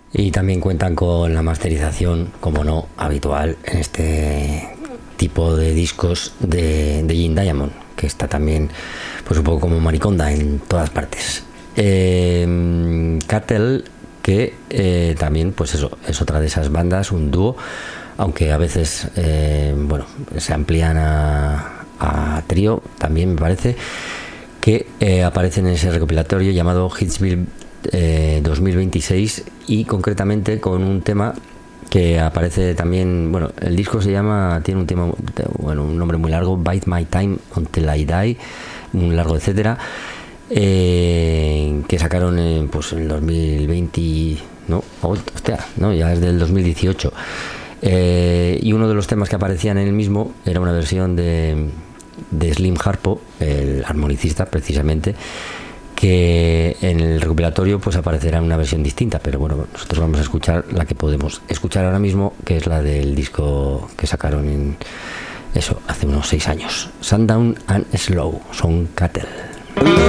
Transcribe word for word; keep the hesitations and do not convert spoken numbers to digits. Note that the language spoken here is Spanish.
Y también cuentan con la masterización, como no, habitual en este tipo de discos de, de Jim Diamond, que está también pues un poco como Mariconda en todas partes. eh, Cattle, que eh, también pues eso, es otra de esas bandas, un dúo, aunque a veces eh, bueno, se amplían a, a trío también, me parece, que eh, aparecen en ese recopilatorio llamado Hitsville eh, dos mil veintiséis, y concretamente con un tema que aparece también, bueno, el disco se llama, tiene un tema, bueno, un nombre muy largo, Bite My Time Until I Die, un largo etcétera, eh, que sacaron en, pues en el dos mil veinte, no, hostia, no, ya es del dos mil dieciocho, eh, y uno de los temas que aparecían en el mismo era una versión de, de Slim Harpo, el armonicista precisamente, que en el recopilatorio pues aparecerá una versión distinta, pero bueno, nosotros vamos a escuchar la que podemos escuchar ahora mismo, que es la del disco que sacaron en eso hace unos seis años, Sundown and Slow, son Cattle.